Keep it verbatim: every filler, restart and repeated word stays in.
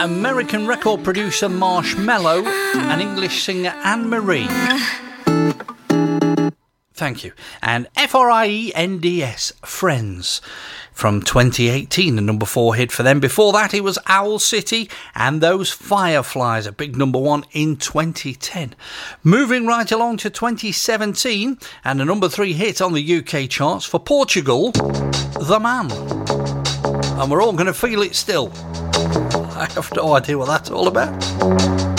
American record producer Marshmello and English singer Anne-Marie. Thank you. And F R I E N D S, Friends, from twenty eighteen, a number four hit for them. Before that, it was Owl City and Those Fireflies, a big number one in twenty ten. Moving right along to twenty seventeen, and a number three hit on the U K charts for Portugal, The Man. And we're all going to feel it still. I have no idea what that's all about.